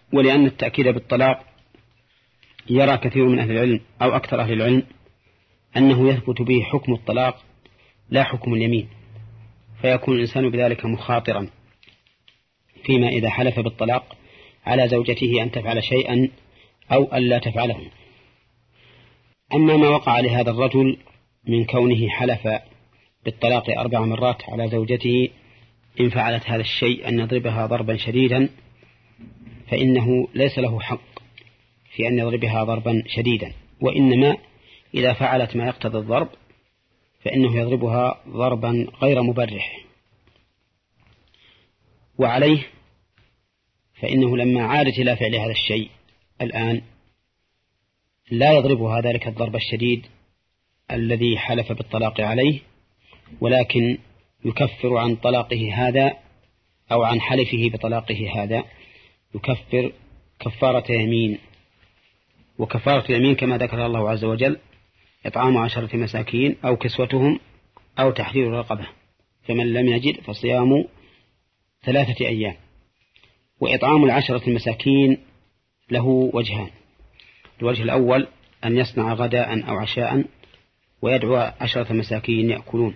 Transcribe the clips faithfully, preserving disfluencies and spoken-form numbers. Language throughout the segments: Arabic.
ولأن التأكيد بالطلاق يرى كثير من أهل العلم أو أكثر أهل العلم أنه يثبت به حكم الطلاق لا حكم اليمين، فيكون الإنسان بذلك مخاطرا فيما إذا حلف بالطلاق على زوجته أن تفعل شيئا أو أن لا تفعله. أما ما وقع لهذا الرجل من كونه حلف بالطلاق أربع مرات على زوجته إن فعلت هذا الشيء أن يضربها ضربا شديدا، فإنه ليس له حق في أن يضربها ضربا شديدا، وإنما إذا فعلت ما يقتضي الضرب فإنه يضربها ضربا غير مبرح. وعليه فإنه لما عادت إلى فعل هذا الشيء الآن لا يضربها ذلك الضرب الشديد الذي حلف بالطلاق عليه، ولكن يكفر عن طلاقه هذا أو عن حلفه بطلاقه هذا، يكفر كفارة يمين. وكفارة اليمين كما ذكر الله عز وجل إطعام عشرة مساكين أو كسوتهم أو تحرير رقبة، فمن لم يجد فصيام ثلاثة أيام. وإطعام العشرة المساكين له وجهان: الوجه الأول أن يصنع غداء أو عشاء ويدعو عشرة مساكين يأكلون،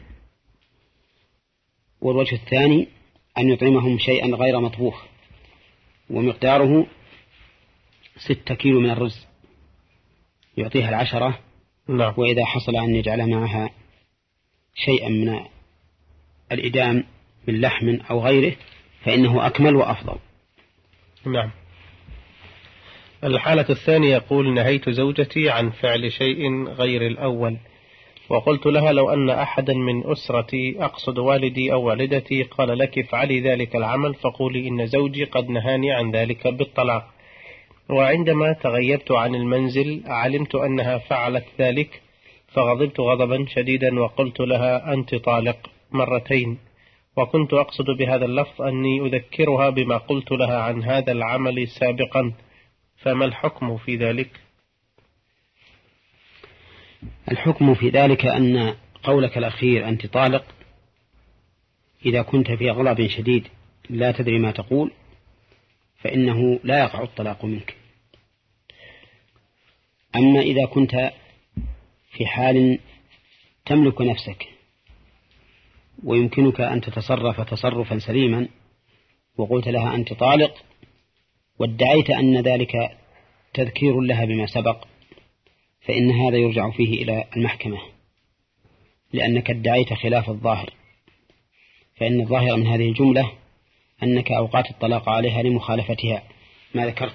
والوجه الثاني أن يطعمهم شيئا غير مطبوخ ومقداره ستة كيلو من الرز يعطيها العشرة. نعم. وإذا حصل أن يجعل معها شيئا من الإدام من لحم أو غيره فإنه أكمل وأفضل. نعم. الحالة الثانية يقول: نهيت زوجتي عن فعل شيء غير الأول، وقلت لها لو أن أحدا من أسرتي أقصد والدي أو والدتي قال لك افعلي ذلك العمل فقولي إن زوجي قد نهاني عن ذلك بالطلاق. وعندما تغيبت عن المنزل علمت أنها فعلت ذلك فغضبت غضبا شديدا وقلت لها أنت طالق مرتين، وكنت أقصد بهذا اللفظ أني أذكرها بما قلت لها عن هذا العمل سابقا، فما الحكم في ذلك؟ الحكم في ذلك أن قولك الأخير أنت طالق إذا كنت في غضب شديد لا تدري ما تقول فإنه لا يقع الطلاق منك. أما إذا كنت في حال تملك نفسك ويمكنك أن تتصرف تصرفا سليما وقلت لها أنت طالق وادعيت أن ذلك تذكير لها بما سبق فإن هذا يرجع فيه إلى المحكمة، لأنك ادعيت خلاف الظاهر، فإن الظاهر من هذه الجملة أنك أوقات الطلاق عليها لمخالفتها ما ذكرت،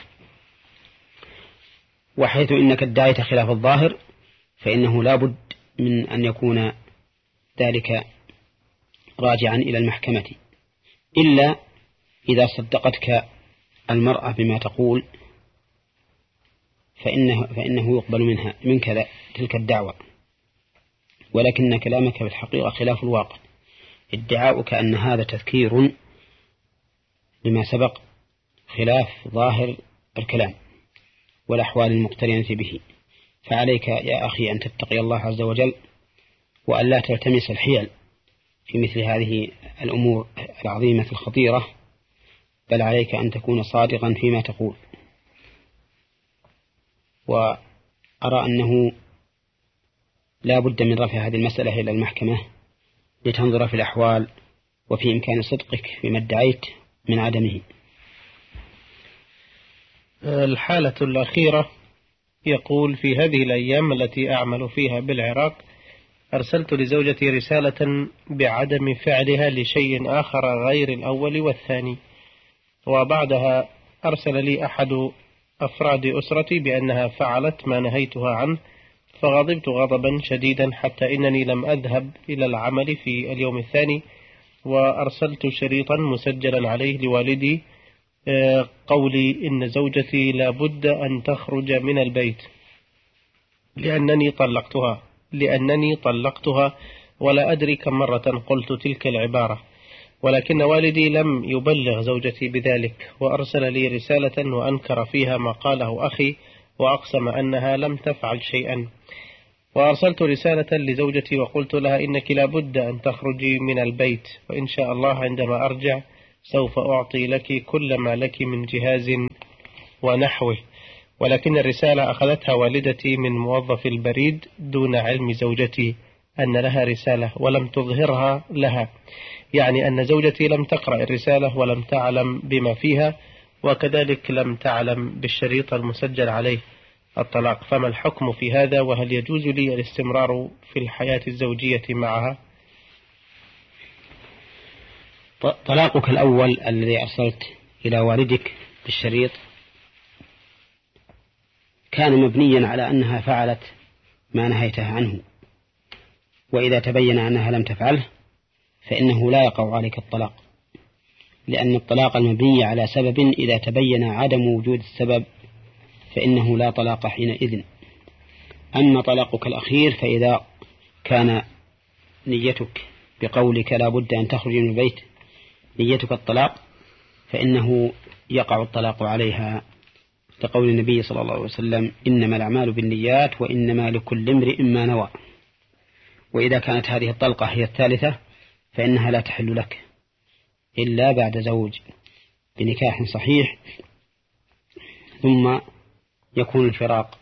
وحيث إنك ادعيت خلاف الظاهر فإنه لا بد من أن يكون ذلك راجعا إلى المحكمة، إلا إذا صدقتك المرأة بما تقول فإنه, فإنه يقبل منها منك تلك الدعوة، ولكن كلامك في الحقيقة خلاف الواقع. ادعاؤك أن هذا تذكير لما سبق خلاف ظاهر الكلام والأحوال المقترنة به، فعليك يا أخي أن تتقي الله عز وجل وأن لا تلتمس الحيل في مثل هذه الأمور العظيمة الخطيرة، بل عليك أن تكون صادقا فيما تقول. وأرى أنه لا بد من رفع هذه المسألة إلى المحكمة لتنظر في الأحوال وفي إمكان صدقك فيما ادعيت من عدمه. الحالة الأخيرة يقول: في هذه الأيام التي أعمل فيها بالعراق أرسلت لزوجتي رسالة بعدم فعلها لشيء آخر غير الأول والثاني، وبعدها أرسل لي أحد أفراد أسرتي بأنها فعلت ما نهيتها عنه، فغضبت غضبا شديدا حتى إنني لم أذهب إلى العمل في اليوم الثاني، وأرسلت شريطا مسجلا عليه لوالدي قولي إن زوجتي لابد أن تخرج من البيت لأنني طلقتها لأنني طلقتها ولا أدري كم مرة قلت تلك العبارة، ولكن والدي لم يبلغ زوجتي بذلك، وأرسل لي رسالة وأنكر فيها ما قاله أخي وأقسم أنها لم تفعل شيئا. وأرسلت رسالة لزوجتي وقلت لها إنك لابد أن تخرجي من البيت، وإن شاء الله عندما أرجع سوف أعطي لك كل ما لك من جهاز ونحوه، ولكن الرسالة أخذتها والدتي من موظف البريد دون علم زوجتي أن لها رسالة ولم تظهرها لها، يعني أن زوجتي لم تقرأ الرسالة ولم تعلم بما فيها، وكذلك لم تعلم بالشريط المسجل عليه الطلاق. فما الحكم في هذا؟ وهل يجوز لي الاستمرار في الحياة الزوجية معها؟ طلاقك الأول الذي أرسلت إلى والدك بالشريط كان مبنيا على أنها فعلت ما نهيتها عنه، وإذا تبين أنها لم تفعله فإنه لا يقع عليك الطلاق، لأن الطلاق المبني على سبب إذا تبين عدم وجود السبب فإنه لا طلاق حينئذ. أما طلاقك الأخير فإذا كان نيتك بقولك لا بد أن تخرج من البيت نيتك الطلاق فإنه يقع الطلاق عليها، لقول النبي صلى الله عليه وسلم إنما الأعمال بالنيات وإنما لكل امرئ ما نوى. وإذا كانت هذه الطلقة هي الثالثة فإنها لا تحل لك إلا بعد زوج بنكاح صحيح ثم يكون الفراق.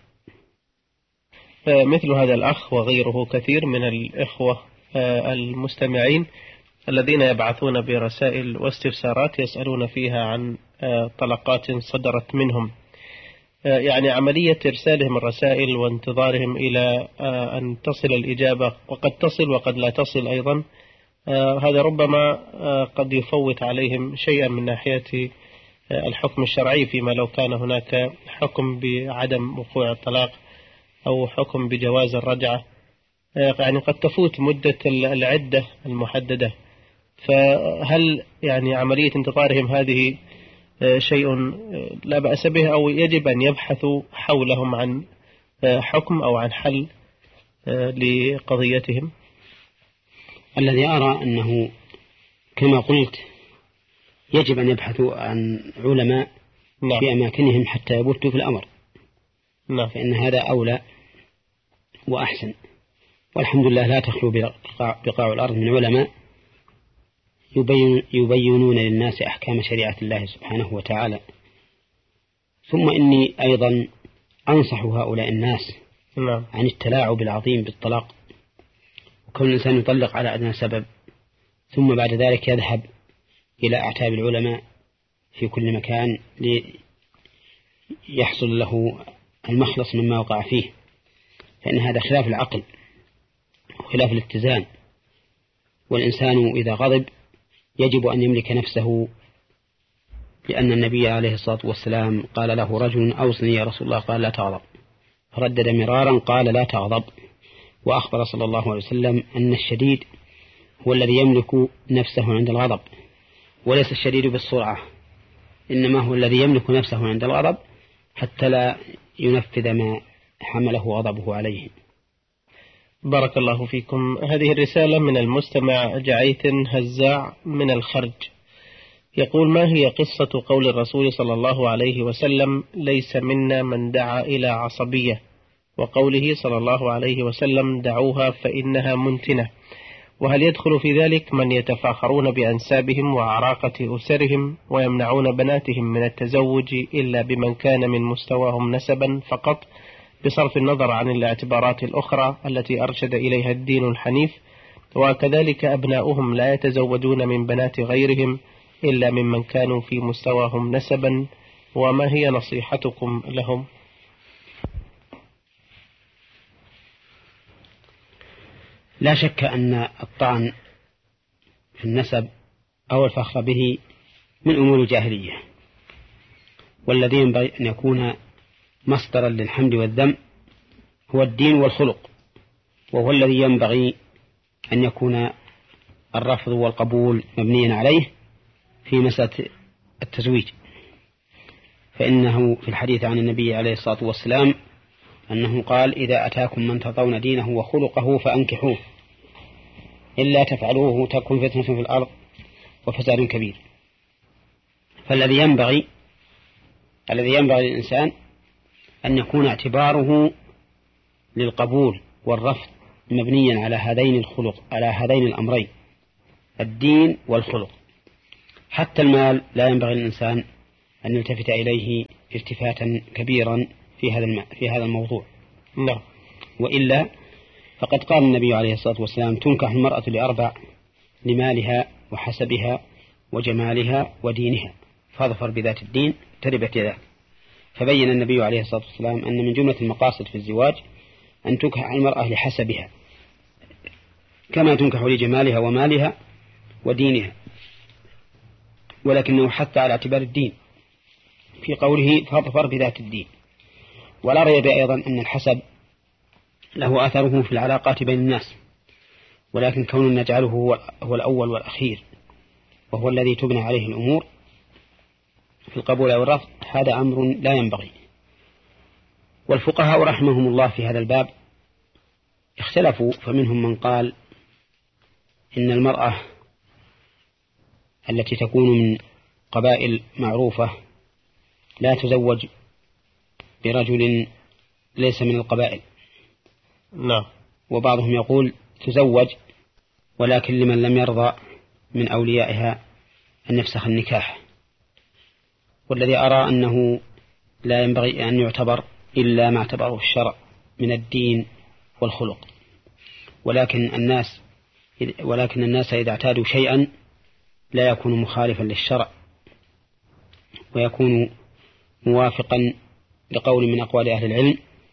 مثل هذا الأخ وغيره كثير من الإخوة المستمعين الذين يبعثون برسائل واستفسارات يسألون فيها عن طلقات صدرت منهم، يعني عملية إرسالهم الرسائل وانتظارهم إلى أن تصل الإجابة، وقد تصل وقد لا تصل أيضا، هذا ربما قد يفوت عليهم شيئا من ناحية الحكم الشرعي، فيما لو كان هناك حكم بعدم وقوع الطلاق أو حكم بجواز الرجعة، يعني قد تفوت مدة العدة المحددة. فهل يعني عملية انتظارهم هذه شيء لا بأس به، أو يجب أن يبحثوا حولهم عن حكم أو عن حل لقضيتهم؟ الذي أرى أنه كما قلت يجب أن يبحثوا عن علماء نعم. في أماكنهم حتى يبتوا في الأمر نعم. فإن هذا أولى وأحسن، والحمد لله لا تخلو بقاع الأرض من علماء يبين يبينون للناس أحكام شريعة الله سبحانه وتعالى. ثم إني أيضا أنصح هؤلاء الناس نعم. عن التلاعب العظيم بالطلاق، وكون الإنسان يطلق على أدنى سبب ثم بعد ذلك يذهب إلى أعتاب العلماء في كل مكان ليحصل له المخلص مما وقع فيه، فإن هذا خلاف العقل وخلاف الاتزان. والإنسان إذا غضب يجب أن يملك نفسه، لأن النبي عليه الصلاة والسلام قال له رجل أوصني يا رسول الله، قال لا تغضب، فردد مرارا قال لا تغضب. وأخبر صلى الله عليه وسلم أن الشديد هو الذي يملك نفسه عند الغضب، وليس الشديد بالسرعة، إنما هو الذي يملك نفسه عند الغضب حتى لا ينفذ ما حمله غضبه عليه. بارك الله فيكم. هذه الرسالة من المستمع جعيث هزاع من الخرج، يقول: ما هي قصة قول الرسول صلى الله عليه وسلم ليس منا من دعا إلى عصبية، وقوله صلى الله عليه وسلم دعوها فإنها منتنة؟ وهل يدخل في ذلك من يتفاخرون بأنسابهم وعراقة أسرهم ويمنعون بناتهم من التزوج إلا بمن كان من مستواهم نسبا فقط، بصرف النظر عن الاعتبارات الأخرى التي أرشد إليها الدين الحنيف؟ وكذلك أبناؤهم لا يتزوجون من بنات غيرهم إلا ممن كانوا في مستواهم نسبا، وما هي نصيحتكم لهم؟ لا شك أن الطعن في النسب أو الفخر به من أمور الجاهلية، والذي ينبغي أن يكون مصدرا للحمد والذم هو الدين والخلق، وهو الذي ينبغي أن يكون الرفض والقبول مبنيا عليه في مسألة التزويج. فإنه في الحديث عن النبي عليه الصلاة والسلام أنه قال: إذا أتاكم من ترضون دينه وخلقه فأنكحوه، إلا تفعلوه تكن فتنة في الأرض وفساد كبير. فالذي ينبغي الذي ينبغي للإنسان أن يكون اعتباره للقبول والرفض مبنيا على هذين الخلق على هذين الأمرين، الدين والخلق. حتى المال لا ينبغي للإنسان أن يلتفت إليه التفاتا كبيرا في هذا في هذا الموضوع. نعم. وإلا فقد قال النبي عليه الصلاة والسلام: تنكح المرأة لأربع: لمالها وحسبها وجمالها ودينها، فاظفر بذات الدين تربت يداك. فبين النبي عليه الصلاة والسلام أن من جملة المقاصد في الزواج أن تنكح المرأة لحسبها كما تنكح لجمالها ومالها ودينها، ولكنه حتى على اعتبار الدين في قوله فاظفر بذات الدين. ولا ريب أيضا أن الحسب له أثره في العلاقات بين الناس، ولكن كون نجعله هو الأول والأخير وهو الذي تبنى عليه الأمور في القبول أو الرفض هذا أمر لا ينبغي. والفقهاء رحمهم الله في هذا الباب اختلفوا، فمنهم من قال إن المرأة التي تكون من قبائل معروفة لا تزوج برجل ليس من القبائل. نعم. وبعضهم يقول تزوج ولكن لمن لم يرضى من أوليائها أن يفسخ النكاح. والذي أرى أنه لا ينبغي أن يعتبر إلا ما اعتبره الشرع من الدين والخلق، ولكن الناس ولكن الناس إذا اعتادوا شيئا لا يكون مخالفا للشرع ويكون موافقا لقول من أقوال أهل العلم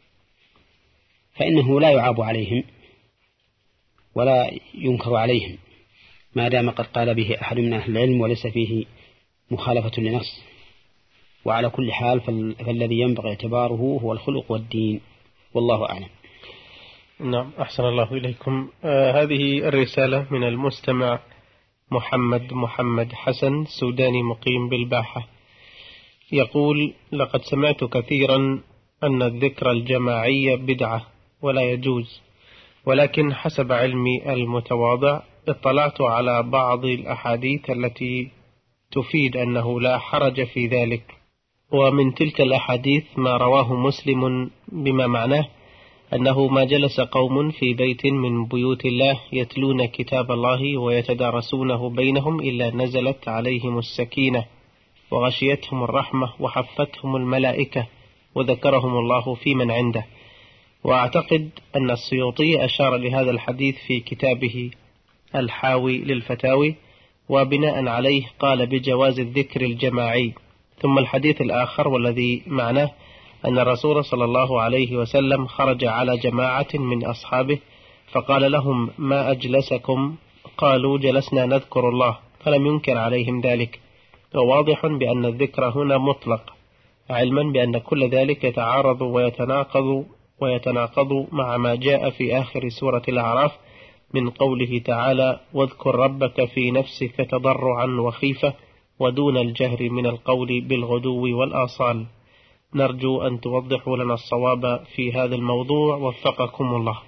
فإنه لا يعاب عليهم ولا ينكر عليهم ما دام قد قال به أحد من أهل العلم وليس فيه مخالفة لنص. وعلى كل حال فالذي ينبغي اعتباره هو الخلق والدين، والله أعلم. نعم. أحسن الله إليكم. آه هذه الرسالة من المستمع محمد محمد حسن سوداني مقيم بالباحة، يقول: لقد سمعت كثيرا أن الذكر الجماعي بدعة ولا يجوز، ولكن حسب علمي المتواضع اطلعت على بعض الأحاديث التي تفيد أنه لا حرج في ذلك، ومن تلك الأحاديث ما رواه مسلم بما معناه أنه ما جلس قوم في بيت من بيوت الله يتلون كتاب الله ويتدارسونه بينهم إلا نزلت عليهم السكينة وغشيتهم الرحمة وحفتهم الملائكة وذكرهم الله في من عنده. وأعتقد أن السيوطي أشار لهذا الحديث في كتابه الحاوي للفتاوي، وبناء عليه قال بجواز الذكر الجماعي. ثم الحديث الآخر والذي معناه أن الرسول صلى الله عليه وسلم خرج على جماعة من أصحابه فقال لهم: ما أجلسكم؟ قالوا: جلسنا نذكر الله، فلم ينكر عليهم ذلك. وواضح بأن الذكر هنا مطلق، علما بأن كل ذلك يتعارض ويتناقض ويتناقض مع ما جاء في آخر سورة الأعراف من قوله تعالى: واذكر ربك في نفسك تضرعا وخيفة ودون الجهر من القول بالغدو والآصال. نرجو أن توضحوا لنا الصواب في هذا الموضوع، وفقكم الله.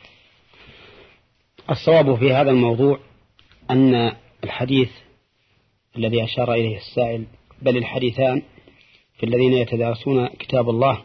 الصواب في هذا الموضوع أن الحديث الذي أشار إليه السائل، بل الحديثان في الذين يتدارسون كتاب الله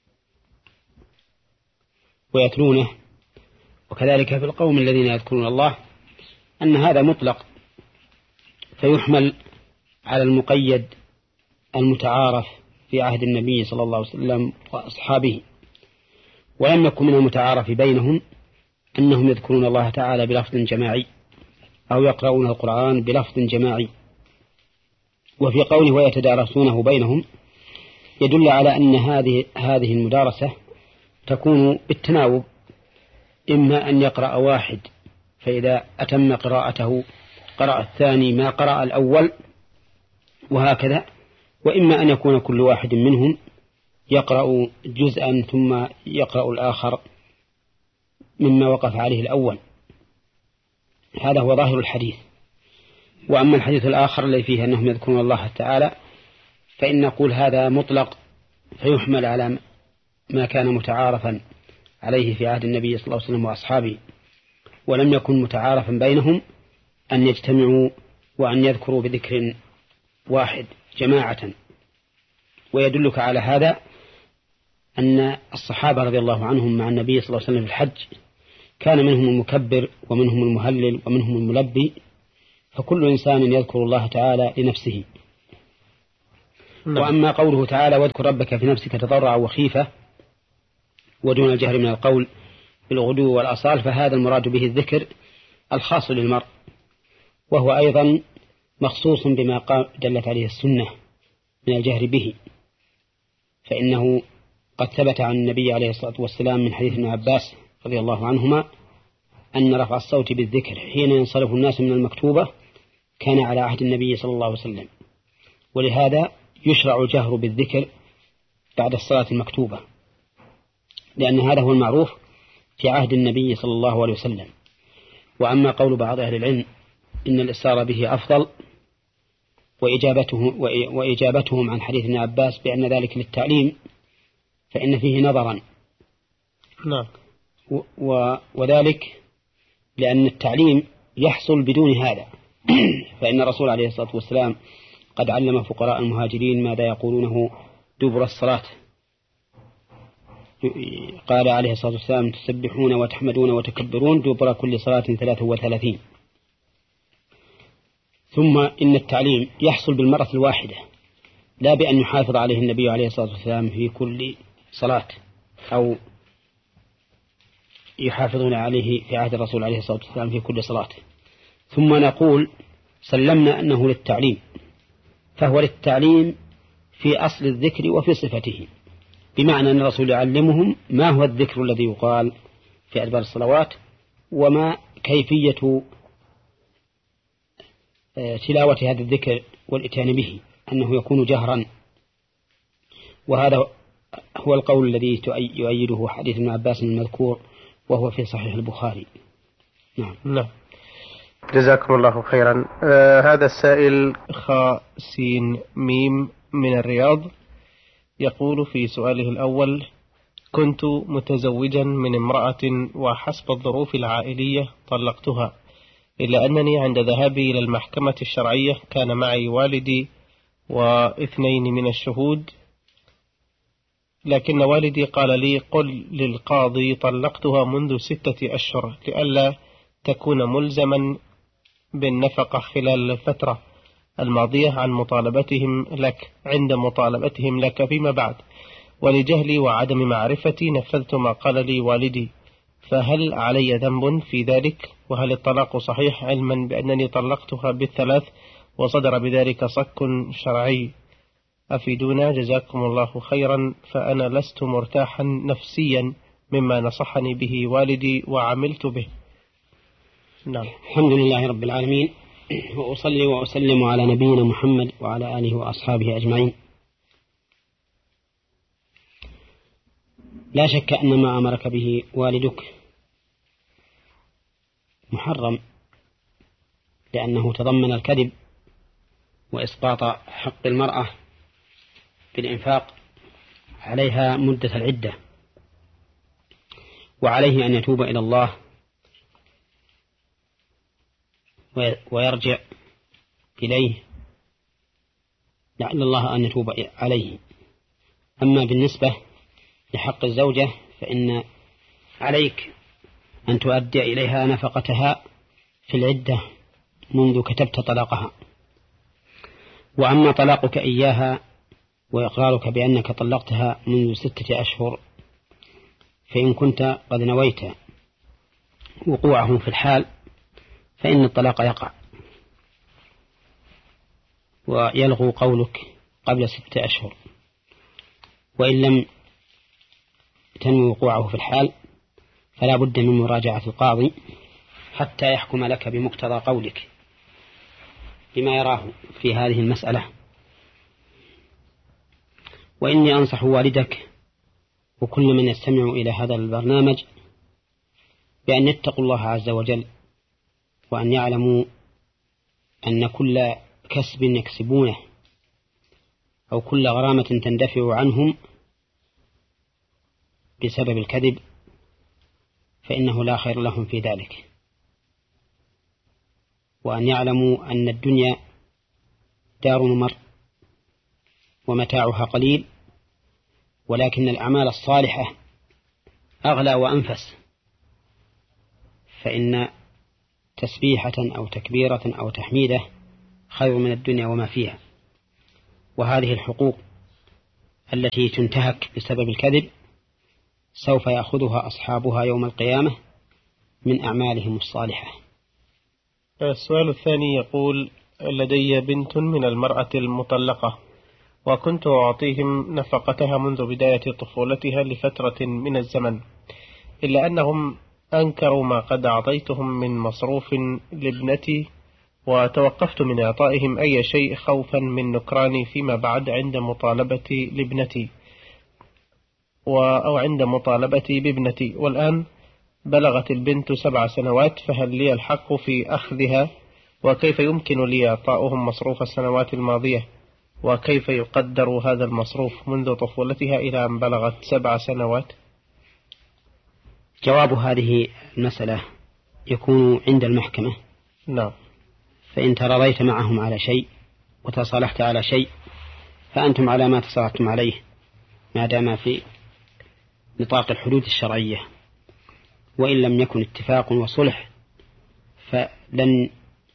ويتلونه، وكذلك في القوم الذين يذكرون الله، أن هذا مطلق فيحمل على المقيد المتعارف في عهد النبي صلى الله عليه وسلم وأصحابه. ولم يكن من المتعارف بينهم أنهم يذكرون الله تعالى بلفظ جماعي أو يقرؤون القرآن بلفظ جماعي. وفي قوله ويتدارسونه بينهم يدل على أن هذه هذه المدارسة تكون بالتناوب، إما أن يقرأ واحد فإذا أتم قراءته قرأ الثاني ما قرأ الأول وهكذا، وإما أن يكون كل واحد منهم يقرأ جزءا ثم يقرأ الآخر مما وقف عليه الأول. هذا هو ظاهر الحديث. وأما الحديث الآخر الذي فيه أنهم يذكرون الله تعالى فإن نقول هذا مطلق فيحمل على ما كان متعارفا عليه في عهد النبي صلى الله عليه وسلم وأصحابه، ولم يكن متعارفا بينهم أن يجتمعوا وأن يذكروا بذكر واحد جماعة. ويدلك على هذا أن الصحابة رضي الله عنهم مع النبي صلى الله عليه وسلم في الحج كان منهم المكبر ومنهم المهلل ومنهم الملبي، فكل إنسان يذكر الله تعالى لنفسه. نعم. وأما قوله تعالى واذكر ربك في نفسك تضرعا وخيفة ودون الجهر من القول بالغدو والأصال، فهذا المراد به الذكر الخاص للمرء، وهو أيضا مخصوص بما دلت عليه السنة من الجهر به، فإنه قد ثبت عن النبي عليه الصلاة والسلام من حديث ابن عباس رضي الله عنهما أن رفع الصوت بالذكر حين ينصرف الناس من المكتوبة كان على عهد النبي صلى الله عليه وسلم، ولهذا يشرع الجهر بالذكر بعد الصلاة المكتوبة، لأن هذا هو المعروف في عهد النبي صلى الله عليه وسلم. وأما قول بعض أهل العلم إن الإصرار به أفضل وإجابته وإجابتهم عن حديث ابن عباس بأن ذلك للتعليم فإن فيه نظرا. نعم. وذلك لأن التعليم يحصل بدون هذا فإن الرسول عليه الصلاة والسلام قد علم فقراء المهاجرين ماذا يقولونه دبر الصلاة، قال عليه الصلاة والسلام تسبحون وتحمدون وتكبرون دبر كل صلاة ثلاثة وثلاثين. ثم إن التعليم يحصل بالمرة الواحدة لا بأن يحافظ عليه النبي عليه الصلاة والسلام في كل صلاة أو يحافظون عليه في عهد الرسول عليه الصلاة والسلام في كل صلاة. ثم نقول سلمنا أنه للتعليم، فهو للتعليم في أصل الذكر وفي صفته، بمعنى أن الرسول يعلمهم ما هو الذكر الذي يقال في أدبار الصلوات وما كيفية تلاوة هذا الذكر والإتيان به، أنه يكون جهرا. وهذا هو القول الذي يؤيده حديث ابن عباس المذكور وهو في صحيح البخاري. نعم. نعم. جزاكم الله خيرا. آه هذا السائل خاء سين ميم من الرياض يقول في سؤاله الأول: كنت متزوجا من امرأة وحسب الظروف العائلية طلقتها، إلا أنني عند ذهابي إلى المحكمة الشرعية كان معي والدي واثنين من الشهود، لكن والدي قال لي: قل للقاضي طلقتها منذ ستة أشهر لئلا تكون ملزما بالنفقة خلال الفترة الماضية عن مطالبتهم لك عند مطالبتهم لك فيما بعد، ولجهلي وعدم معرفتي نفذت ما قال لي والدي، فهل علي ذنب في ذلك؟ وهل الطلاق صحيح علما بأنني طلقتها بالثلاث وصدر بذلك صك شرعي؟ أفيدونا جزاكم الله خيرا، فأنا لست مرتاحا نفسيا مما نصحني به والدي وعملت به. نعم. الحمد لله رب العالمين، وأصلي وأسلم على نبينا محمد وعلى آله وأصحابه أجمعين. لا شك أن ما أمرك به والدك محرم، لأنه تضمن الكذب وإسقاط حق المرأة بالإنفاق عليها مدة العدة، وعليه أن يتوب إلى الله ويرجع إليه لعل الله أن يتوب عليه. أما بالنسبة لحق الزوجة فإن عليك أن تؤدي إليها نفقتها في العدة منذ كتبت طلاقها. وأما طلاقك إياها وإقرارك بأنك طلقتها منذ ستة أشهر فإن كنت قد نويت وقوعه في الحال فإن الطلاق يقع ويلغو قولك قبل ستة أشهر، وإن لم تنوي وقوعه في الحال فلا بد من مراجعة القاضي حتى يحكم لك بمقتضى قولك بما يراه في هذه المسألة. وإني أنصح والدك وكل من يستمع إلى هذا البرنامج بأن يتقوا الله عز وجل، وأن يعلموا أن كل كسب يكسبونه أو كل غرامة تندفع عنهم بسبب الكذب فإنه لا خير لهم في ذلك، وأن يعلموا أن الدنيا دار ممر ومتاعها قليل، ولكن الأعمال الصالحة أغلى وأنفس، فإن تسبيحة أو تكبيرة أو تحميدة خير من الدنيا وما فيها. وهذه الحقوق التي تنتهك بسبب الكذب سوف يأخذها أصحابها يوم القيامة من أعمالهم الصالحة. السؤال الثاني يقول: لدي بنت من المرأة المطلقة، وكنت أعطيهم نفقتها منذ بداية طفولتها لفترة من الزمن، إلا أنهم أنكروا ما قد أعطيتهم من مصروف لابنتي، وتوقفت من إعطائهم أي شيء خوفا من نكراني فيما بعد عند مطالبتي لابنتي أو عند مطالبتي بابنتي. والآن بلغت البنت سبع سنوات، فهل لي الحق في أخذها؟ وكيف يمكن لي إعطاؤهم مصروف السنوات الماضية؟ وكيف يقدر هذا المصروف منذ طفولتها إلى أن بلغت سبع سنوات؟ جواب هذه المسألة يكون عند المحكمة. نعم. فإن تراضيت معهم على شيء وتصالحت على شيء فأنتم على ما تصالحتم عليه ما دام في نطاق الحدود الشرعية، وإن لم يكن اتفاق وصلح فلن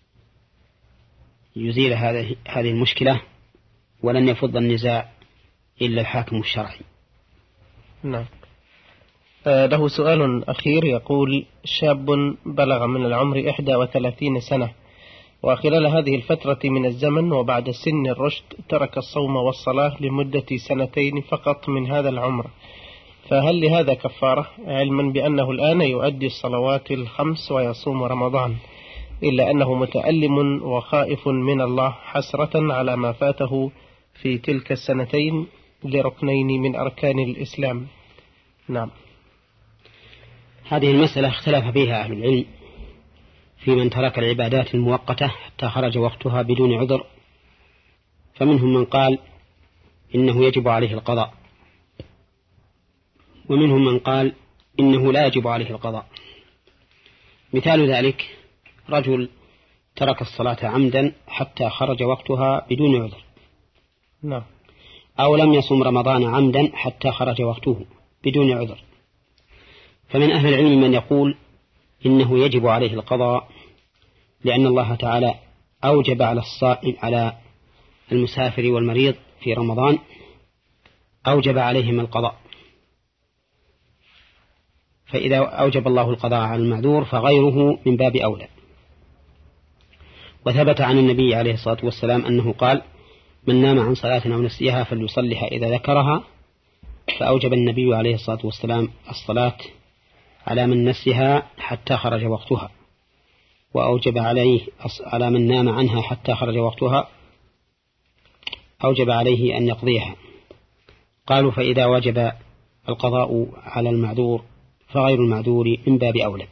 يزيل هذه هذه المشكلة ولن يفض النزاع إلا الحاكم الشرعي. نعم. آه له سؤال أخير يقول: شاب بلغ من العمر إحدى وثلاثين سنة، وخلال هذه الفترة من الزمن وبعد سن الرشد ترك الصوم والصلاة لمدة سنتين فقط من هذا العمر، فهل لهذا كفارة؟ علما بأنه الآن يؤدي الصلوات الخمس ويصوم رمضان، إلا أنه متألم وخائف من الله حسرة على ما فاته في تلك السنتين لركنين من أركان الإسلام. نعم. هذه المسألة اختلف فيها أهل العلم في من ترك العبادات المؤقتة حتى خرج وقتها بدون عذر، فمنهم من قال إنه يجب عليه القضاء، ومنهم من قال إنه لا يجب عليه القضاء. مثال ذلك رجل ترك الصلاة عمدا حتى خرج وقتها بدون عذر، نعم. أو لم يصم رمضان عمدا حتى خرج وقته بدون عذر، فمن أهل العلم من يقول إنه يجب عليه القضاء، لأن الله تعالى أوجب على الصائم على المسافر والمريض في رمضان أوجب عليهم القضاء، فإذا أوجب الله القضاء على المعذور فغيره من باب أولى. وثبت عن النبي عليه الصلاة والسلام أنه قال: من نام عن صلاة أو نسيها فليصلها إذا ذكرها، فأوجب النبي عليه الصلاة والسلام الصلاة على من نسيها حتى خرج وقتها، وأوجب عليه على من نام عنها حتى خرج وقتها أوجب عليه أن يقضيها. قالوا: فإذا وجب القضاء على المعذور فغير المعذور من باب أولى.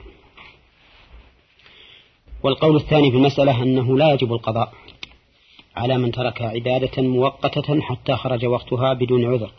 والقول الثاني في المسألة أنه لا يجب القضاء على من ترك عبادة مؤقتة حتى خرج وقتها بدون عذر،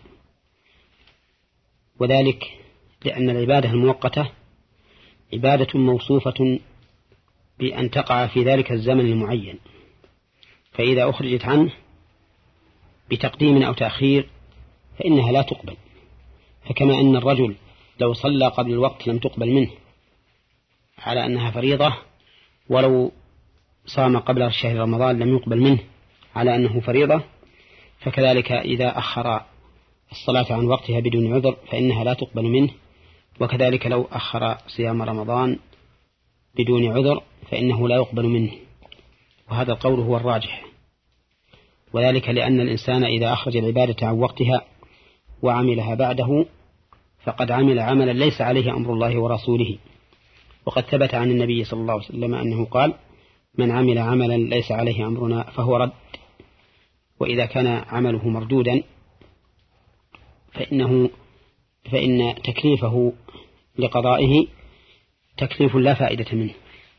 وذلك لأن العبادة المؤقتة عبادة موصوفة بأن تقع في ذلك الزمن المعين، فإذا أخرجت عنه بتقديم أو تأخير فإنها لا تقبل. فكما أن الرجل لو صلى قبل الوقت لم تقبل منه على أنها فريضة، ولو صام قبل شهر رمضان لم يقبل منه على أنه فريضة، فكذلك إذا أخر الصلاة عن وقتها بدون عذر فإنها لا تقبل منه، وكذلك لو أخر صيام رمضان بدون عذر فإنه لا يقبل منه. وهذا القول هو الراجح، وذلك لأن الإنسان إذا أخرج العبادة عن وقتها وعملها بعده فقد عمل عملا ليس عليه أمر الله ورسوله، وقد ثبت عن النبي صلى الله عليه وسلم أنه قال: من عمل عملا ليس عليه أمرنا فهو رد. وإذا كان عمله مردودا فإنه فإن تكليفه لقضائه تكليف لا فائدة منه.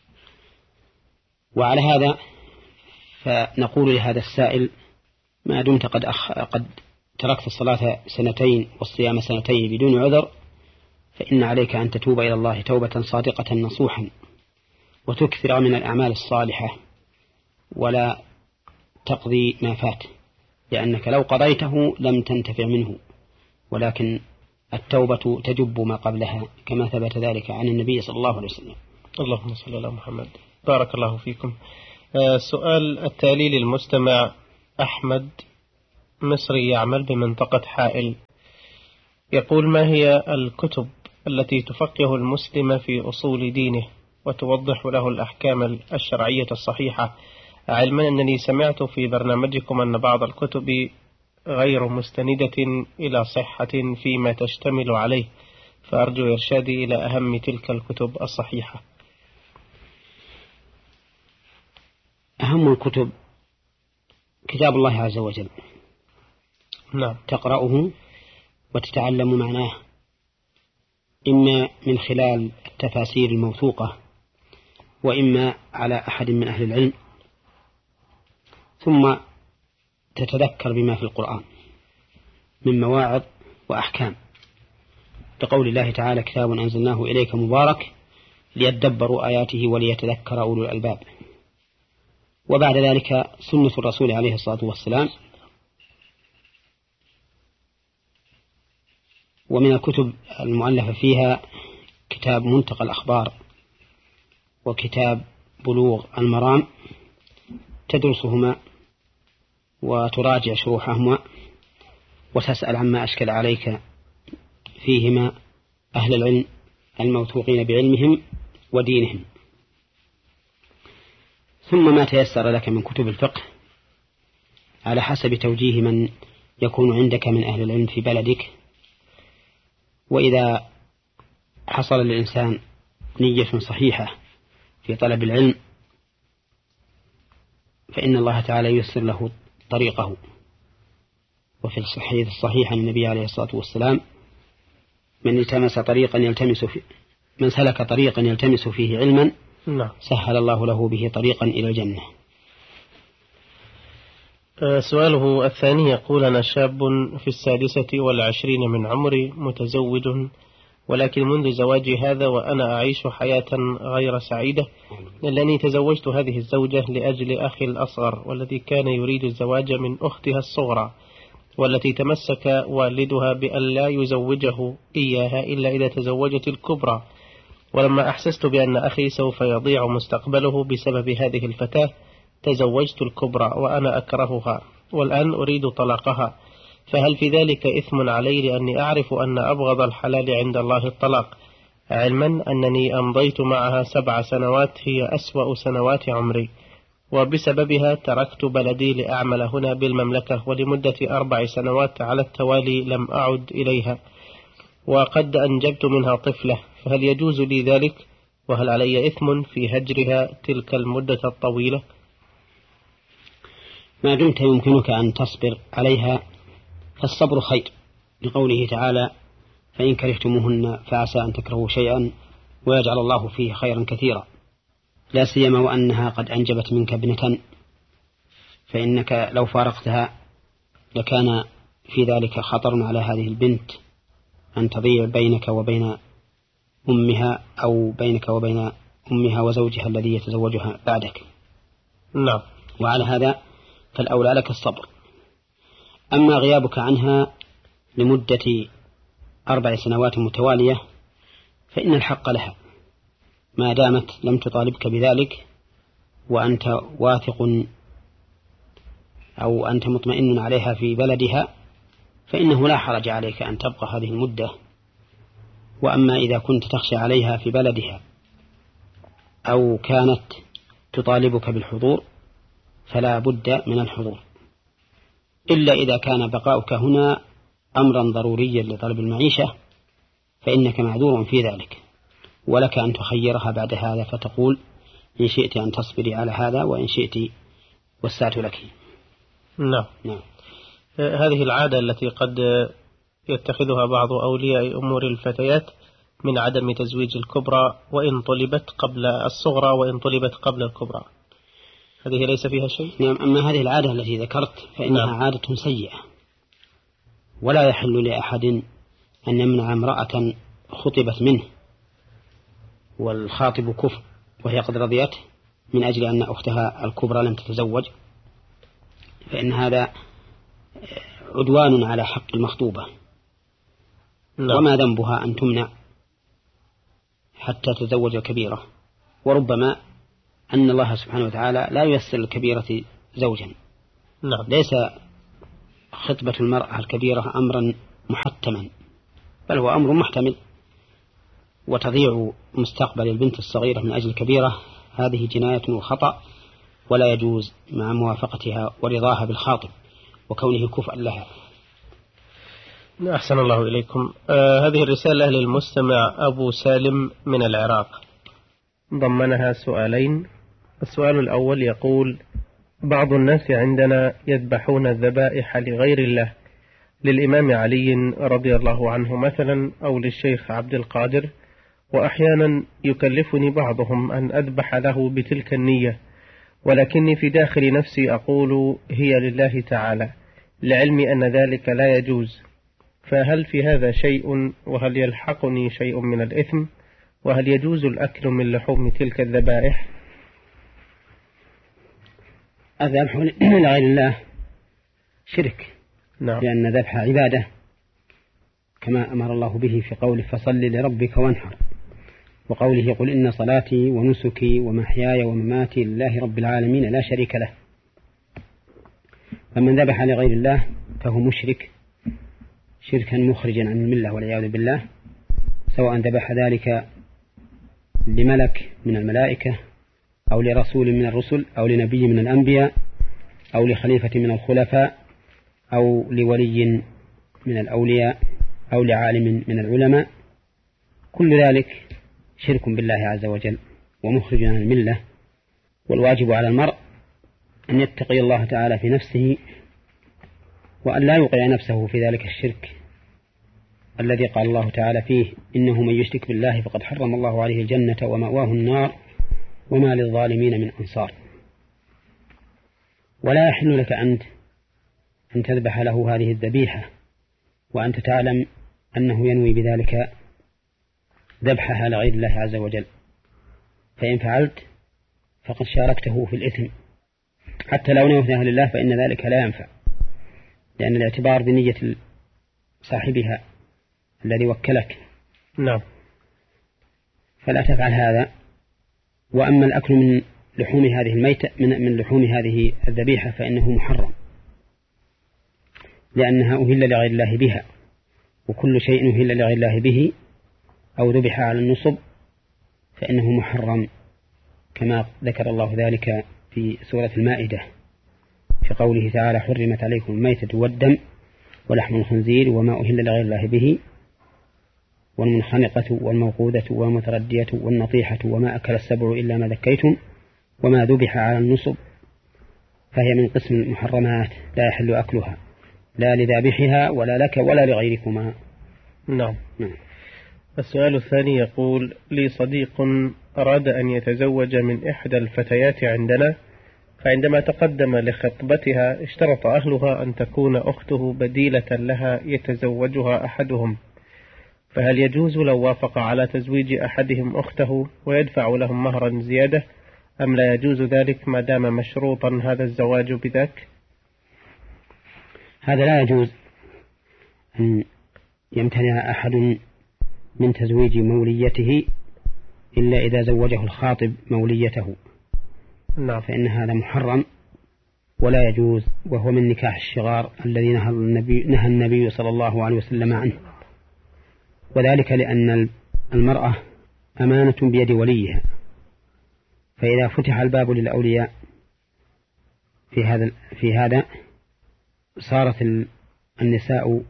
وعلى هذا فنقول لهذا السائل: ما دمت قد, أخ... قد تركت الصلاة سنتين والصيام سنتين بدون عذر، فإن عليك أن تتوب إلى الله توبة صادقة نصوحا، وتكثر من الأعمال الصالحة، ولا تقضي ما فات، لأنك لو قضيته لم تنتفع منه، ولكن التوبة تجب ما قبلها، كما ثبت ذلك عن النبي صلى الله عليه وسلم. اللهم صل على محمد. بارك الله فيكم. السؤال التالي للمستمع أحمد مصري يعمل بمنطقة حائل، يقول: ما هي الكتب التي تفقه المسلم في أصول دينه وتوضح له الأحكام الشرعية الصحيحة، علما أنني سمعت في برنامجكم أن بعض الكتب غير مستندة إلى صحة فيما تشتمل عليه، فأرجو إرشادي إلى أهم تلك الكتب الصحيحة. أهم الكتب كتاب الله عز وجل، نعم، تقرأه وتتعلم معناه، إما من خلال التفاسير الموثوقة وإما على أحد من أهل العلم، ثم تتذكر بما في القرآن من مواعظ وأحكام، لقول الله تعالى: كتاب أنزلناه إليك مبارك ليدبروا آياته وليتذكر أولو الألباب. وبعد ذلك سنة الرسول عليه الصلاة والسلام. ومن الكتب المؤلفة فيها كتاب منتقى الأخبار وكتاب بلوغ المرام، تدرسهما وتراجع شروحهما وتسأل عما أشكل عليك فيهما أهل العلم الموثوقين بعلمهم ودينهم. ثم ما تيسر لك من كتب الفقه على حسب توجيه من يكون عندك من أهل العلم في بلدك. وإذا حصل للإنسان نية صحيحة في طلب العلم فإن الله تعالى ييسر له طريقه. وفي الصحيح الصحيح عن النبي عليه الصلاة والسلام: من التمس طريقا يلتمس فيه من سلك طريقا يلتمس فيه علما سهل الله له به طريقا إلى الجنة. سؤاله الثاني يقول: أنا شاب في السادسة والعشرين من عمري، متزوج، ولكن منذ زواجي هذا وأنا أعيش حياة غير سعيدة، لأنني تزوجت هذه الزوجة لأجل أخي الأصغر، والذي كان يريد الزواج من أختها الصغرى، والتي تمسك والدها بأن لا يزوجه إياها إلا إذا تزوجت الكبرى. ولما أحسست بأن أخي سوف يضيع مستقبله بسبب هذه الفتاة تزوجت الكبرى وأنا أكرهها، والآن أريد طلاقها، فهل في ذلك إثم علي لأني أعرف أن أبغض الحلال عند الله الطلاق، علما أنني أمضيت معها سبع سنوات هي أسوأ سنوات عمري، وبسببها تركت بلدي لأعمل هنا بالمملكة، ولمدة أربع سنوات على التوالي لم أعد إليها، وقد أنجبت منها طفلة، فهل يجوز لي ذلك؟ وهل علي إثم في هجرها تلك المدة الطويلة؟ ما دمت يمكنك أن تصبر عليها فالصبر خير، لقوله تعالى: فإن كرهتموهن فعسى أن تكرهوا شيئا ويجعل الله فيه خيرا كثيرا، لا سيما وأنها قد أنجبت منك ابنة، فإنك لو فارقتها لكان في ذلك خطر على هذه البنت أن تضيع بينك وبين أمها أو بينك وبين أمها وزوجها الذي يتزوجها بعدك. نعم. وعلى هذا فالأولى لك الصبر. أما غيابك عنها لمدة أربع سنوات متوالية فإن الحق لها ما دامت لم تطالبك بذلك وأنت واثق أو أنت مطمئن عليها في بلدها، فإنه لا حرج عليك أن تبقى هذه المدة. وأما إذا كنت تخشى عليها في بلدها أو كانت تطالبك بالحضور فلا بد من الحضور، إلا إذا كان بقاؤك هنا أمرا ضروريا لطلب المعيشة فإنك معذور في ذلك، ولك أن تخيرها بعد هذا فتقول: إن شئت أن تصبري على هذا وإن شئت وسعت لك. نعم. نعم. هذه العادة التي قد يتخذها بعض أولياء أمور الفتيات من عدم تزويج الكبرى وإن طلبت قبل الصغرى وإن طلبت قبل الكبرى، هذه ليس فيها شيء؟ نعم. أما هذه العادة التي ذكرت فإنها نعم. عادة سيئة، ولا يحل لأحد أن يمنع امرأة خطبت منه والخاطب كفر وهي قد رضيت من أجل أن أختها الكبرى لم تتزوج، فإن هذا عدوان على حق المخطوبة. نعم. وما ذنبها أن تمنع حتى تتزوج الكبيرة، وربما أن الله سبحانه وتعالى لا ييسر الكبيرة زوجا. نعم. ليس خطبة المرأة الكبيرة أمرا محتما، بل هو أمر محتمل، وتضيع مستقبل البنت الصغيرة من أجل الكبيرة هذه جناية وخطأ، ولا يجوز مع موافقتها ورضاها بالخاطب وكونه كفءا لها. أحسن الله إليكم. آه هذه الرسالة للمستمع أبو سالم من العراق ضمنها سؤالين. السؤال الأول يقول: بعض الناس عندنا يذبحون الذبائح لغير الله، للإمام علي رضي الله عنه مثلا، أو للشيخ عبد القادر، وأحيانا يكلفني بعضهم أن أذبح له بتلك النية، ولكني في داخل نفسي أقول هي لله تعالى، لعلمي أن ذلك لا يجوز، فهل في هذا شيء؟ وهل يلحقني شيء من الإثم؟ وهل يجوز الأكل من لحوم تلك الذبائح؟ الذبح لغير الله شرك، نعم. لأن ذبح عبادة كما أمر الله به في قوله: فصل لربك وانحر، وقوله: قل إن صلاتي ونسكي ومحياي ومماتي لله رب العالمين لا شريك له. فمن ذبح لغير الله فهو مشرك شركا مخرجا عن الملة والعياذ بالله، سواء ذبح ذلك لملك من الملائكة أو لرسول من الرسل أو لنبي من الأنبياء أو لخليفة من الخلفاء أو لولي من الأولياء أو لعالم من العلماء، كل ذلك شرك بالله عز وجل ومخرج عن الملة. والواجب على المرء أن يتقي الله تعالى في نفسه، وأن لا يوقع نفسه في ذلك الشرك الذي قال الله تعالى فيه: إنه من يشرك بالله فقد حرم الله عليه الجنة ومأواه النار وما للظالمين من أنصار. ولا يحل لك أنت أن تذبح له هذه الذبيحة وأنت تعلم أنه ينوي بذلك ذبحها لغير الله عز وجل، فإن فعلت فقد شاركته في الإثم، حتى لو نويتها لله فإن ذلك لا ينفع، لأن الاعتبار بنية صاحبها الذي وكلك. نعم. فلا تفعل هذا. وأما الأكل من لحوم هذه الميتة من لحوم هذه الذبيحة فإنه محرم، لأنها أهل لغير الله بها، وكل شيء أهل لغير الله به أو ذبح على النصب فإنه محرم، كما ذكر الله ذلك في سورة المائدة في قوله تعالى: حرمت عليكم الميتة والدم ولحم الخنزير وما أهل لغير الله به والمنخنقة والموقوذة والمتردية والنطيحة وما أكل السبع إلا ما ذكيتم وما ذبح على النصب، فهي من قسم المحرمات لا يحل أكلها لا لذابحها ولا لك ولا لغيركما. نعم. نعم. السؤال الثاني يقول: لي صديق أراد أن يتزوج من إحدى الفتيات عندنا، فعندما تقدم لخطبتها اشترط أهلها أن تكون أخته بديلة لها يتزوجها أحدهم، فهل يجوز لو وافق على تزويج أحدهم أخته ويدفع لهم مهرا زيادة، أم لا يجوز ذلك ما دام مشروطا هذا الزواج بذاك؟ هذا لا يجوز أن يمتنع أحد من تزويج موليته إلا إذا زوجه الخاطب موليته. نعم. فإن هذا محرم ولا يجوز، وهو من نكاح الشغار الذي نهى النبي, نهى النبي صلى الله عليه وسلم عنه، وذلك لأن المرأة أمانة بيد وليها، فإذا فتح الباب للأولياء في هذا في هذا صارت النساء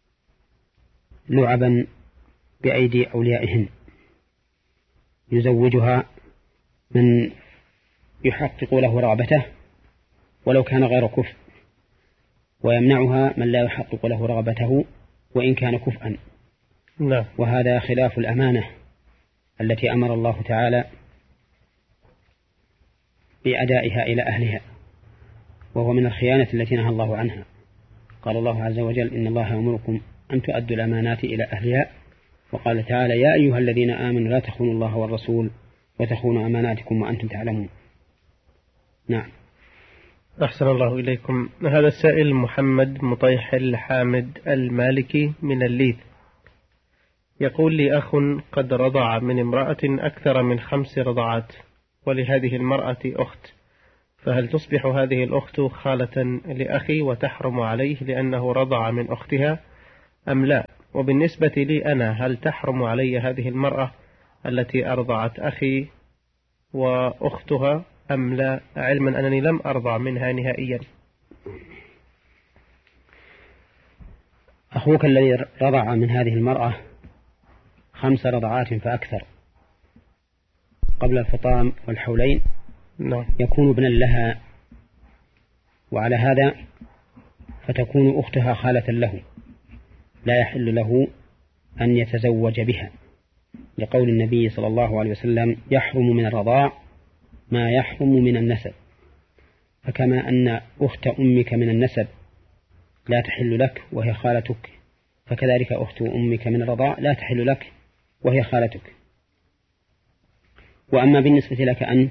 لعبا بأيدي أوليائهن، يزوجها من يحقق له رغبته ولو كان غير كفء، ويمنعها من لا يحقق له رغبته وإن كان كفءا. لا. وهذا خلاف الأمانة التي أمر الله تعالى بأدائها إلى أهلها، وهو من الخيانة التي نهى الله عنها. قال الله عز وجل: إن الله يأمركم أن تؤدوا الأمانات إلى أهلها، وقال تعالى: يا أيها الذين آمنوا لا تخونوا الله والرسول وتخونوا أماناتكم وأنتم تعلمون. نعم. أحسن الله إليكم. هذا السائل محمد مطيح الحامد المالكي من الليث يقول: لي أخ قد رضع من امرأة أكثر من خمس رضعات، ولهذه المرأة أخت، فهل تصبح هذه الأخت خالة لأخي وتحرم عليه لأنه رضع من أختها أم لا؟ وبالنسبة لي أنا هل تحرم علي هذه المرأة التي أرضعت أخي وأختها أم لا، علما أنني لم أرضع منها نهائيا؟ أخوك الذي رضع من هذه المرأة خمس رضعات فأكثر قبل الفطام والحولين نعم. يكون ابنا لها، وعلى هذا فتكون أختها خالة له، لا يحل له أن يتزوج بها، لقول النبي صلى الله عليه وسلم: يحرم من الرضاع ما يحرم من النسب. فكما أن أخت أمك من النسب لا تحل لك وهي خالتك، فكذلك أخت أمك من الرضاع لا تحل لك وهي خالتك. وأما بالنسبة لك أنت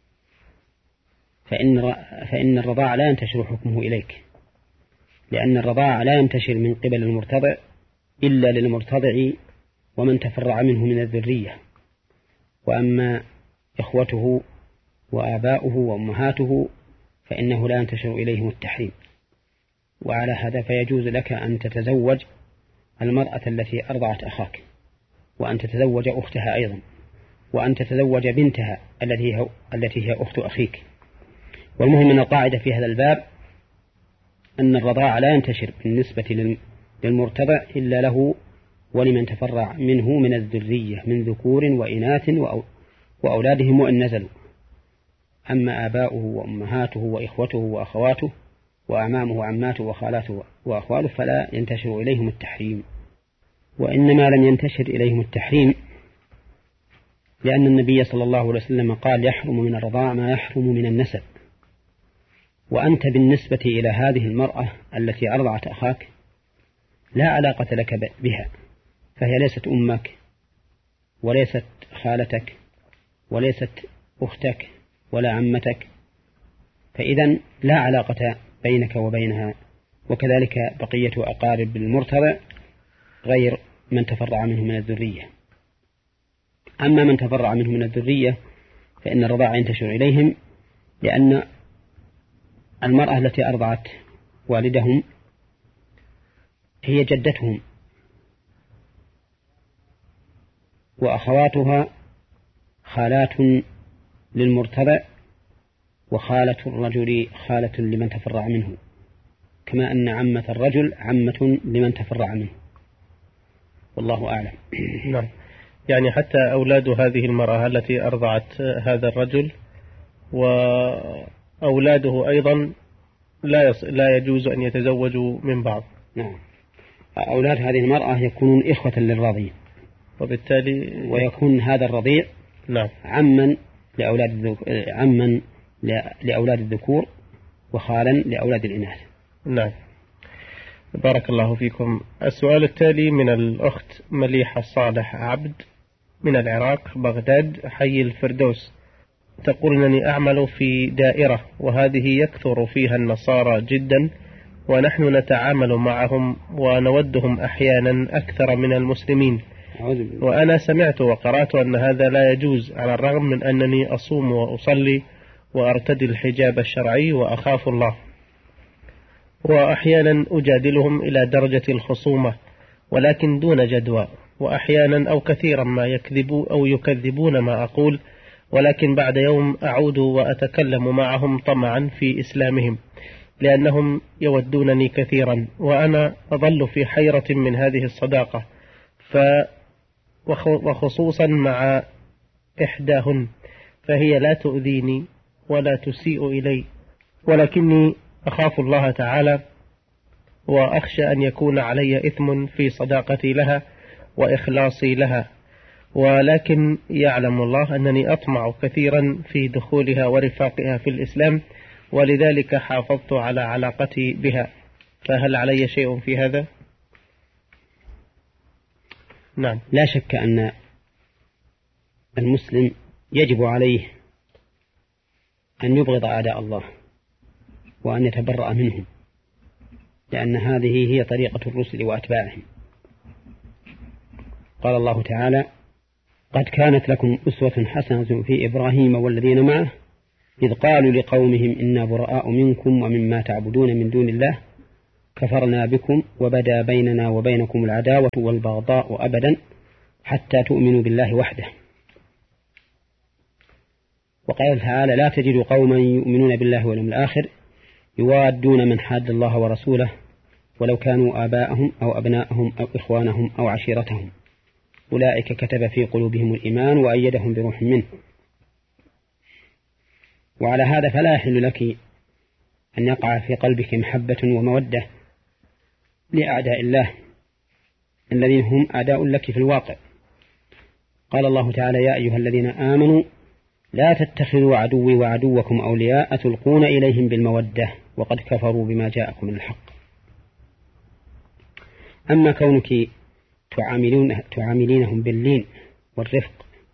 فإن فإن الرضاع لا ينتشر حكمه إليك، لأن الرضاع لا ينتشر من قبل المرتضع إلا للمرتضع ومن تفرع منه من الذرية. وأما إخوته وآباؤه وأمهاته فإنه لا ينتشر إليهم التحريم. وعلى هذا فيجوز لك أن تتزوج المرأة التي أرضعت أخاك، وأن تتزوج أختها أيضا، وأن تتزوج بنتها التي هي, التي هي أخت أخيك. والمهم من القاعدة في هذا الباب أن الرضاع لا ينتشر بالنسبة للمرتضع إلا له ولمن تفرع منه من الذرية من ذكور وإناث وأولادهم وإن نزلوا. أما آباؤه وأمهاته وإخوته وأخواته وأعمامه وعماته وخالاته وأخواله فلا ينتشر إليهم التحريم. وإنما لم ينتشر إليهم التحريم لأن النبي صلى الله عليه وسلم قال: يحرم من الرضاع ما يحرم من النسب. وأنت بالنسبة إلى هذه المرأة التي أرضعت أخاك لا علاقة لك بها، فهي ليست أمك وليست خالتك وليست أختك ولا عمتك، فإذا لا علاقة بينك وبينها. وكذلك بقية أقارب المرتضع غير من تفرع منه من الذرية. أما من تفرع منه من الذرية فإن الرضاع ينتشر إليهم، لأن المرأة التي أرضعت والدهم هي جدتهم، وأخواتها خالات للمرتضع، وخالة الرجل خالة لمن تفرع منه، كما أن عمة الرجل عمة لمن تفرع منه. والله أعلم. نعم. يعني حتى أولاد هذه المرأة التي أرضعت هذا الرجل وأولاده أيضا لا يص... لا يجوز أن يتزوجوا من بعض. نعم. أولاد هذه المرأة يكونون إخوة للرضيع، وبالتالي ويكون هذا الرضيع نعم عما لأولاد الذك... عما لأولاد الذكور وخالا لأولاد الإناث. نعم. بارك الله فيكم. السؤال التالي من الأخت مليحة صالح عبد من العراق بغداد حي الفردوس، تقول: أنني أعمل في دائرة وهذه يكثر فيها النصارى جدا، ونحن نتعامل معهم ونودهم أحيانا أكثر من المسلمين، وأنا سمعت وقرأت أن هذا لا يجوز، على الرغم من أنني أصوم وأصلي وأرتدي الحجاب الشرعي وأخاف الله، وأحيانا أجادلهم إلى درجة الخصومة ولكن دون جدوى، وأحيانا أو كثيرا ما يكذبوا أو يكذبون ما أقول، ولكن بعد يوم أعود وأتكلم معهم طمعا في إسلامهم لأنهم يودونني كثيرا، وأنا أظل في حيرة من هذه الصداقة، ف وخصوصا مع إحداهن، فهي لا تؤذيني ولا تسيء إلي، ولكني أخاف الله تعالى وأخشى أن يكون علي إثم في صداقتي لها وإخلاصي لها، ولكن يعلم الله أنني أطمع كثيرا في دخولها ورفاقها في الإسلام، ولذلك حافظت على علاقتي بها، فهل علي شيء في هذا؟ نعم. لا شك أن المسلم يجب عليه أن يبغض أعداء الله وأن يتبرأ منهم، لأن هذه هي طريقة الرسل وأتباعهم. قال الله تعالى: قد كانت لكم أسوة حسنة في إبراهيم والذين معه إذ قالوا لقومهم إنا براء منكم ومما تعبدون من دون الله كفرنا بكم وبدا بيننا وبينكم العداوة والبغضاء أبدا حتى تؤمنوا بالله وحده. وقال تعالى لا تجد قوما يؤمنون بالله واليوم الآخر يوادون من حاد الله ورسوله ولو كانوا آباءهم أو أبناءهم أو إخوانهم أو عشيرتهم أولئك كتب في قلوبهم الإيمان وأيدهم بروح منه. وعلى هذا فلا يحل لك أن يقع في قلبك محبة ومودة لأعداء الله الذين هم أعداء لك في الواقع. قال الله تعالى يا أيها الذين آمنوا لا تتخذوا عدوي وعدوكم أولياء تلقون إليهم بالمودة وقد كفروا بما جاءكم من الحق. أما كونك تعاملون تعاملينهم باللين والرفق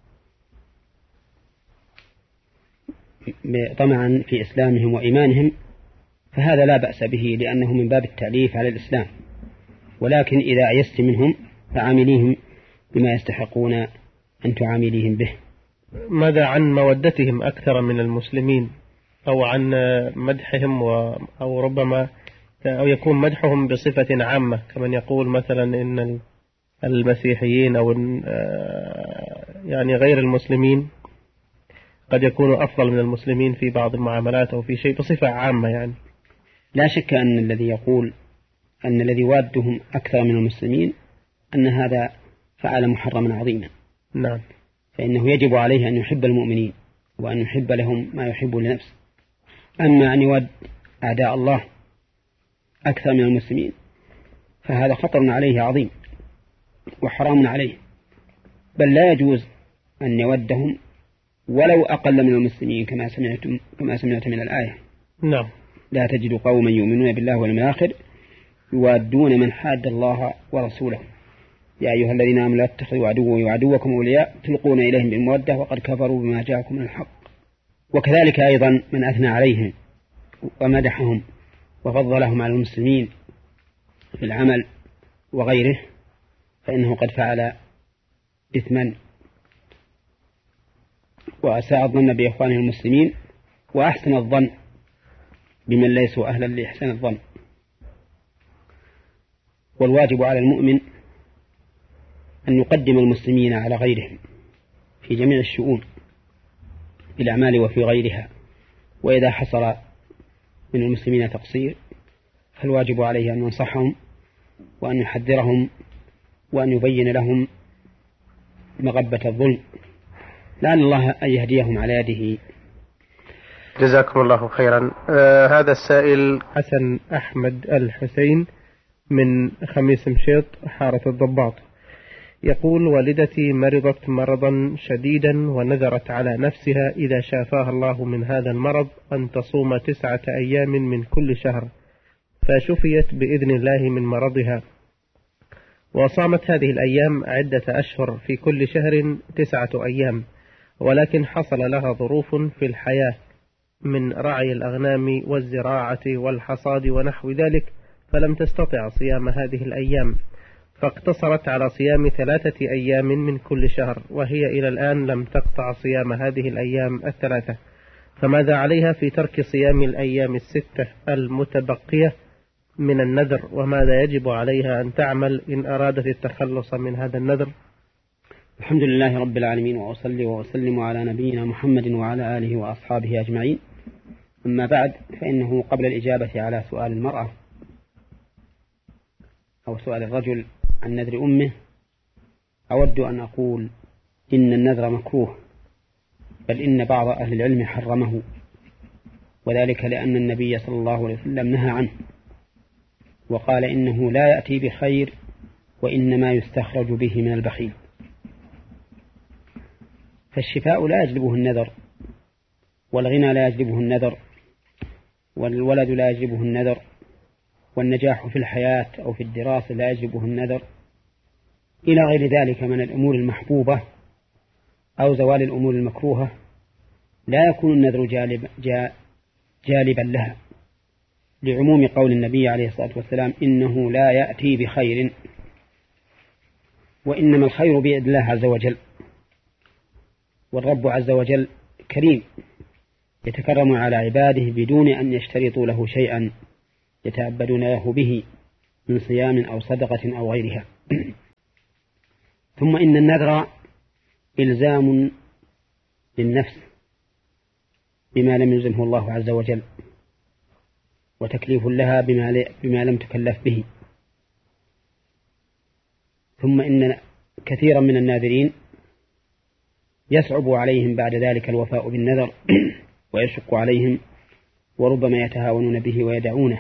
طمعا في إسلامهم وإيمانهم فهذا لا بأس به لأنه من باب التعليف على الإسلام، ولكن إذا أيست منهم فعامليهم بما يستحقون أن تعامليهم به. ماذا عن مودتهم أكثر من المسلمين أو عن مدحهم و... أو ربما أو يكون مدحهم بصفة عامة كمن يقول مثلا إن المسيحيين أو يعني غير المسلمين قد يكونوا أفضل من المسلمين في بعض المعاملات أو في شيء بصفة عامة يعني. لا شك أن الذي يقول أن الذي وادهم أكثر من المسلمين أن هذا فعل محرما عظيما. نعم. فإنه يجب عليه أن يحب المؤمنين وأن يحب لهم ما يحب لنفسه. أما أن يود أعداء الله أكثر من المسلمين فهذا خطر عليه عظيم وحرام عليه، بل لا يجوز أن يودهم ولو أقل من المسلمين كما سمعتم كما سمعت من الآية. نعم. لا تجد قوما يؤمنون بالله واليوم الآخر يوادون من حاد الله ورسوله يا أيها الذين آمنوا لا تتخذوا عدوي وعدوكم أولياء تلقون إليهم بالمودة وقد كفروا بما جاءكم من الحق. وكذلك أيضا من أثنى عليهم ومدحهم وفضلهم على المسلمين في العمل وغيره فإنه قد فعل إثما وأساء الظن بإخوانه المسلمين وأحسن الظن بمن ليسوا أهلا لإحسان الظن. والواجب على المؤمن أن يقدم المسلمين على غيرهم في جميع الشؤون في الأعمال وفي غيرها، وإذا حصل من المسلمين تقصير فالواجب عليه أن ينصحهم وأن يحذرهم وأن يبين لهم مغبة الظلم لعل الله أن يهديهم على يده. جزاكم الله خيرا. آه هذا السائل حسن أحمد الحسين من خميس مشيط حارة الضباط يقول والدتي مرضت مرضا شديدا ونذرت على نفسها إذا شافاها الله من هذا المرض أن تصوم تسعة أيام من كل شهر، فشفيت بإذن الله من مرضها وصامت هذه الأيام عدة أشهر في كل شهر تسعة أيام، ولكن حصل لها ظروف في الحياة من رعي الأغنام والزراعة والحصاد ونحو ذلك فلم تستطع صيام هذه الأيام، فاقتصرت على صيام ثلاثة أيام من كل شهر، وهي إلى الآن لم تقطع صيام هذه الأيام الثلاثة، فماذا عليها في ترك صيام الأيام الستة المتبقية من النذر، وماذا يجب عليها أن تعمل إن أرادت التخلص من هذا النذر؟ الحمد لله رب العالمين، وأصلي وأسلم على نبينا محمد وعلى آله وأصحابه أجمعين. أما بعد، فإنه قبل الإجابة على سؤال المرأة أو سؤال الرجل عن نذر أمه أود أن أقول إن النذر مكروه، بل إن بعض أهل العلم حرمه، وذلك لأن النبي صلى الله عليه وسلم نهى عنه وقال إنه لا يأتي بخير وإنما يستخرج به من البخيل. فالشفاء لا يجلبه النذر، والغنى لا يجلبه النذر، والولد لا يجلبه النذر، والنجاح في الحياة أو في الدراسة لا يجلبه النذر، إلى غير ذلك من الأمور المحبوبة أو زوال الأمور المكروهة لا يكون النذر جالب جالبا لها، لعموم قول النبي عليه الصلاة والسلام إنه لا يأتي بخير، وإنما الخير بيد الله عز وجل، والرب عز وجل كريم يتكرم على عباده بدون أن يشترطوا له شيئا يتعبدون له به من صيام أو صدقة أو غيرها. ثم إن النذر إلزام للنفس بما لم يلزمه الله عز وجل، وتكليف لها بما لم تكلف به. ثم إن كثيرا من الناذرين يصعب عليهم بعد ذلك الوفاء بالنذر ويشق عليهم، وربما يتهاونون به ويدعونه،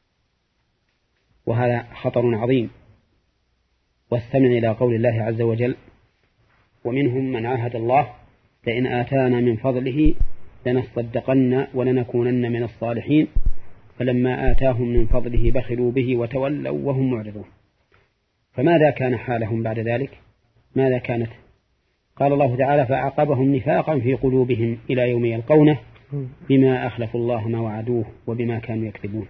وهذا خطر عظيم. واستمع إلى قول الله عز وجل: ومنهم من عاهد الله لئن آتانا من فضله لنصدقن ولنكونن من الصالحين فلما آتاهم من فضله بخلوا به وتولوا وهم معرضون. فماذا كان حالهم بعد ذلك؟ ماذا كانت؟ قال الله تعالى: فأعقبهم نفاقا في قلوبهم إلى يوم يلقونه بما أخلفوا الله ما وعدوه وبما كانوا يكذبون.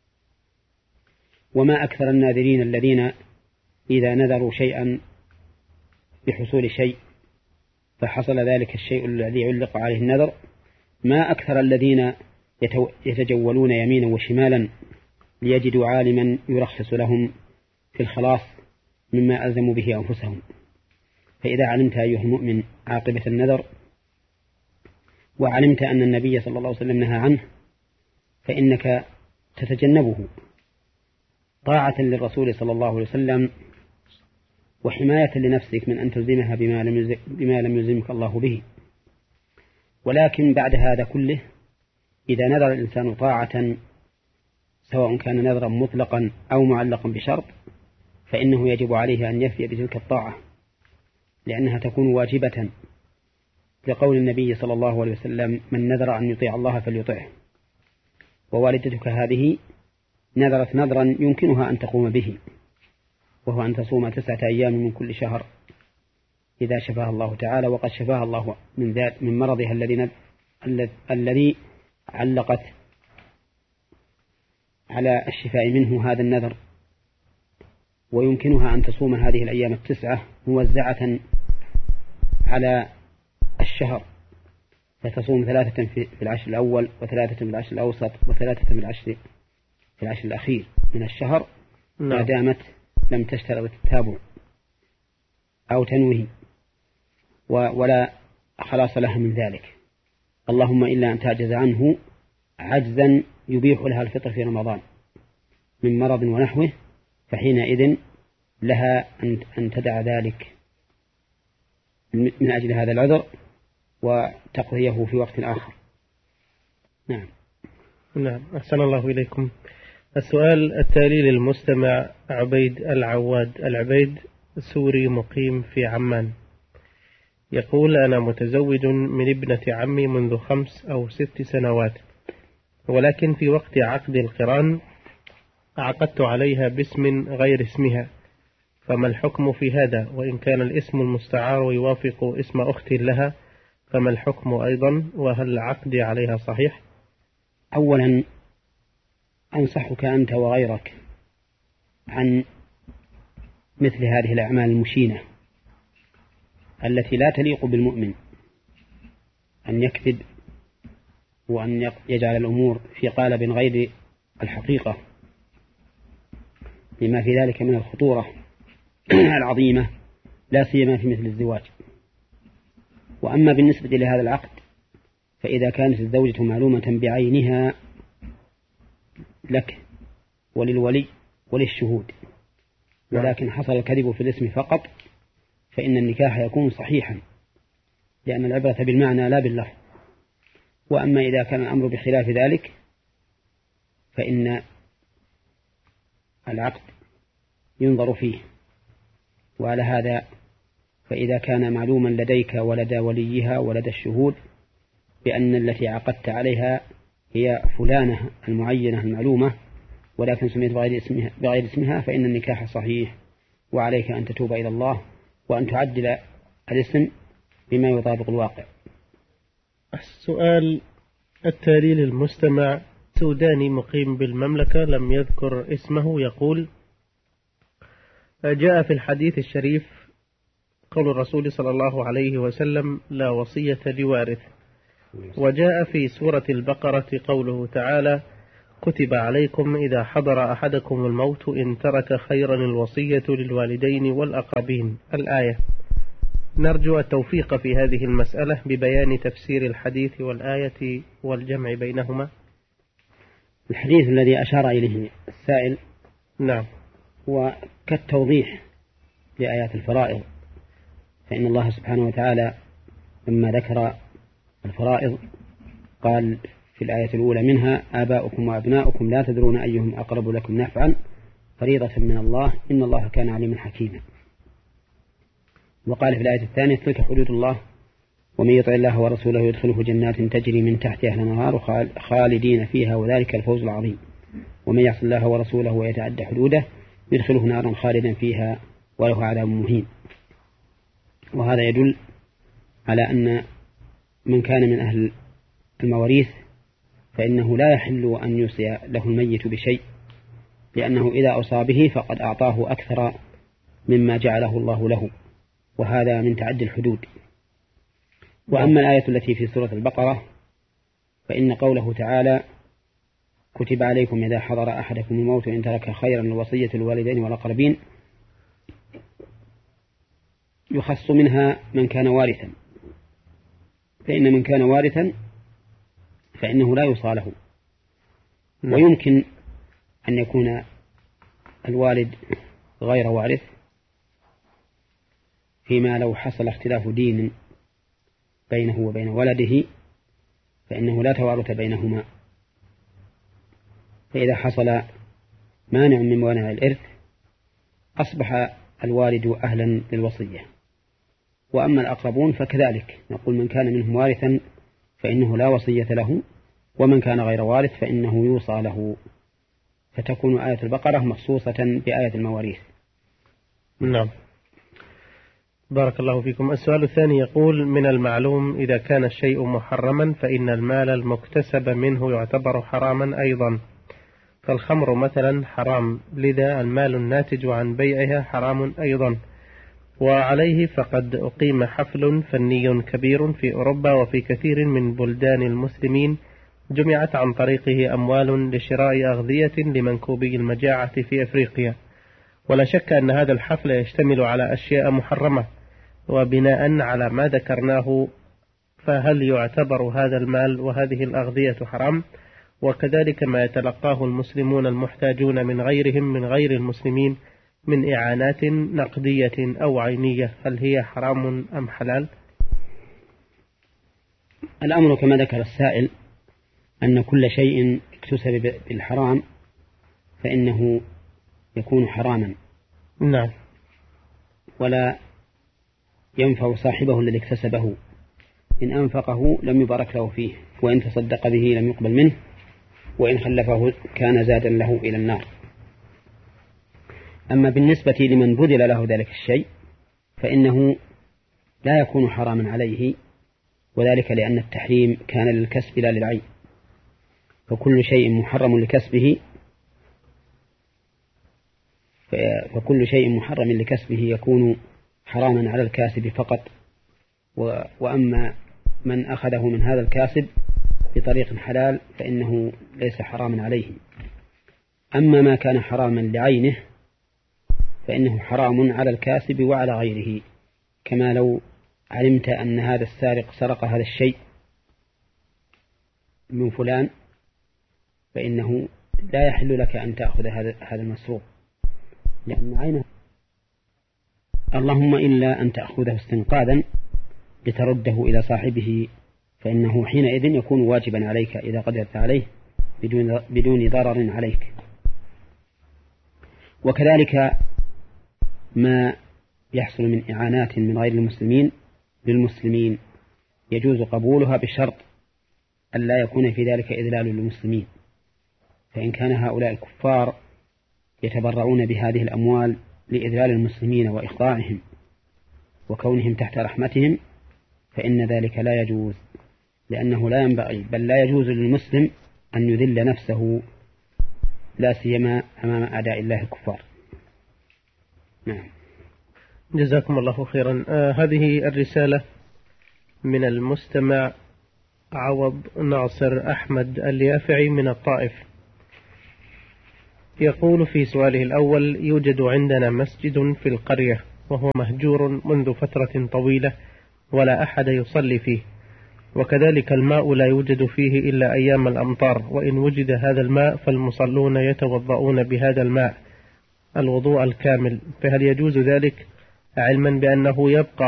وما أكثر الناذرين الذين إذا نذروا شيئا بحصول شيء فحصل ذلك الشيء الذي علق عليه النذر، ما أكثر الذين يتجولون يمينا وشمالا ليجدوا عالما يرخص لهم في الخلاص مما ألزموا به أنفسهم. فإذا علمت أيها المؤمن عاقبة النذر، وعلمت أن النبي صلى الله عليه وسلم نهى عنه، فإنك تتجنبه طاعة للرسول صلى الله عليه وسلم وحماية لنفسك من أن تلزمها بما لم يلزمك الله به. ولكن بعد هذا كله إذا نذر الإنسان طاعة سواء كان نذرا مطلقا أو معلقا بشرط، فإنه يجب عليه أن يفي بتلك الطاعة، لأنها تكون واجبة، لقول النبي صلى الله عليه وسلم: من نذر أن يطيع الله فليطعه. ووالدتك هذه نذرت نذرا يمكنها أن تقوم به، وهو أن تصوم تسعة أيام من كل شهر إذا شفاها الله تعالى، وقد شفاها الله من ذات من مرضها الذي الذي علقت على الشفاء منه هذا النذر. ويمكنها أن تصوم هذه الأيام التسعة موزعة على الشهر، فتصوم ثلاثة في العشر الأول، وثلاثة في العشر الأوسط، وثلاثة في العشر في العشر الأخير من الشهر، ما دامت لم تشترط التتابع أو تنوي، ولا خلاص لها من ذلك، اللهم إلا أن تعجز عنه عجزا يبيح لها الفطر في رمضان من مرض ونحوه، فحينئذ لها أن تدع ذلك من أجل هذا العذر وتقضيه في وقت آخر. نعم. نعم، أحسن الله إليكم. السؤال التالي للمستمع عبيد العواد العبيد، سوري مقيم في عمان، يقول: أنا متزوج من ابنة عمي منذ خمس أو ست سنوات، ولكن في وقت عقد القران عقدت عليها باسم غير اسمها، فما الحكم في هذا؟ وإن كان الاسم المستعار يوافق اسم أخت لها فما الحكم أيضا؟ وهل عقدي عليها صحيح؟ أولا أنصحك أنت وغيرك عن مثل هذه الأعمال المشينة التي لا تليق بالمؤمن، أن يكذب وأن يجعل الأمور في قالب غير الحقيقة، لما في ذلك من الخطورة العظيمة، لا سيما في مثل الزواج. وأما بالنسبة لهذا العقد، فإذا كانت الزوجة معلومة بعينها لك وللولي وللشهود، ولكن حصل الكذب في الاسم فقط، فإن النكاح يكون صحيحا، لأن العبرة بالمعنى لا باللفظ. وأما إذا كان الأمر بخلاف ذلك فإن العقد ينظر فيه. وعلى هذا فإذا كان معلوما لديك ولدى وليها ولدى الشهود بأن التي عقدت عليها هي فلانة المعينة المعلومة، ولكن سميت بغير اسمها, بغير اسمها فإن النكاح صحيح، وعليك أن تتوب إلى الله وأن تعدل الاسم بما يطابق الواقع. السؤال التالي للمستمع سوداني مقيم بالمملكة لم يذكر اسمه، يقول: جاء في الحديث الشريف قول الرسول صلى الله عليه وسلم: لا وصية لوارث، وجاء في سورة البقرة قوله تعالى: كتب عليكم إذا حضر أحدكم الموت إن ترك خيرا الوصية للوالدين والأقربين، الآية. نرجو التوفيق في هذه المسألة ببيان تفسير الحديث والآية والجمع بينهما. الحديث الذي أشار إليه السائل نعم هو كالتوضيح لآيات الفرائض، فإن الله سبحانه وتعالى لما ذكر الفرائض قال في الآية الأولى منها: آباؤكم وأبناؤكم لا تدرون أيهم أقرب لكم نفعا فريضة من الله إن الله كان عليما حكيما. وقال في الآية الثانية: تلك حدود الله ومن يطع الله ورسوله يدخله جنات تجري من تحتها الأنهار خالدين فيها وذلك الفوز العظيم ومن يعص الله ورسوله ويتعدى حدوده يدخله نارا خالدا فيها وله عذاب مهين. وهذا يدل على أن من كان من أهل المواريث فإنه لا يحل أن يوصي له الميت بشيء، لأنه إذا أوصى به فقد أعطاه أكثر مما جعله الله له، وهذا من تعدي الحدود. وأما الآية التي في سورة البقرة فإن قوله تعالى: كتب عليكم إذا حضر أحدكم الموت إن ترك خيرا الوصية للوالدين والأقربين، يخص منها من كان وارثا، فإن من كان وارثا فإنه لا يوصى له. ويمكن أن يكون الوالد غير وارث فيما لو حصل اختلاف دين بينه وبين ولده فإنه لا توارث بينهما، فإذا حصل مانع من موانع الإرث أصبح الوالد أهلا للوصية. وأما الأقربون فكذلك، نقول من كان منهم وارثا فإنه لا وصية له، ومن كان غير وارث فإنه يوصى له، فتكون آية البقرة مخصوصة بآية المواريث. نعم، بارك الله فيكم. السؤال الثاني يقول: من المعلوم إذا كان الشيء محرما فإن المال المكتسب منه يعتبر حراما أيضا، فالخمر مثلا حرام، لذا المال الناتج عن بيعها حرام أيضا. وعليه فقد أقيم حفل فني كبير في أوروبا وفي كثير من بلدان المسلمين جمعت عن طريقه أموال لشراء أغذية لمنكوبي المجاعة في أفريقيا، ولا شك أن هذا الحفل يشتمل على أشياء محرمة. وبناء على ما ذكرناه فهل يعتبر هذا المال وهذه الأغذية حرام؟ وكذلك ما يتلقاه المسلمون المحتاجون من غيرهم من غير المسلمين من إعانات نقدية أو عينية، هل هي حرام أم حلال؟ الأمر كما ذكر السائل أن كل شيء اكتسب بالحرام فإنه يكون حراما. نعم. ولا ينفع صاحبه الذي اكتسبه، إن أنفقه لم يبارك له فيه، وإن تصدق به لم يقبل منه، وإن خلفه كان زادا له إلى النار. أما بالنسبة لمن بذل له ذلك الشيء فإنه لا يكون حراما عليه، وذلك لأن التحريم كان للكسب لا للعين، فكل شيء محرم لكسبه فكل شيء محرم لكسبه يكون حراما على الكاسب فقط. وأما من أخذه من هذا الكاسب بطريق حلال فإنه ليس حراما عليه. أما ما كان حراما لعينه فإنه حرام على الكاسب وعلى غيره، كما لو علمت أن هذا السارق سرق هذا الشيء من فلان فإنه لا يحل لك أن تأخذ هذا المسروق لأن عينه، اللهم إلا أن تأخذه استنقاذا لترده إلى صاحبه، فإنه حينئذ يكون واجبا عليك إذا قدرت عليه بدون, بدون ضرر عليك. وكذلك ما يحصل من إعانات من غير المسلمين للمسلمين يجوز قبولها بشرط أن لا يكون في ذلك إذلال للمسلمين، فإن كان هؤلاء الكفار يتبرعون بهذه الأموال لإذلال المسلمين وإخضاعهم وكونهم تحت رحمتهم فإن ذلك لا يجوز، لأنه لا ينبغي بل لا يجوز للمسلم أن يذل نفسه لا سيما أمام أعداء الله الكفار. نعم. جزاكم الله خيرا. آه هذه الرسالة من المستمع عوض ناصر أحمد اليافعي من الطائف، يقول في سؤاله الأول: يوجد عندنا مسجد في القرية وهو مهجور منذ فترة طويلة ولا أحد يصلي فيه، وكذلك الماء لا يوجد فيه إلا أيام الأمطار، وإن وجد هذا الماء فالمصلون يتوضؤون بهذا الماء الوضوء الكامل، فهل يجوز ذلك علما بأنه يبقى